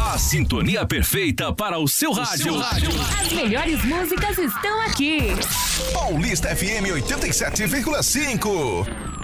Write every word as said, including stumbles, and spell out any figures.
A sintonia perfeita para o seu rádio. O seu rádio. As melhores músicas estão aqui. Paulista F M oitenta e sete vírgula cinco.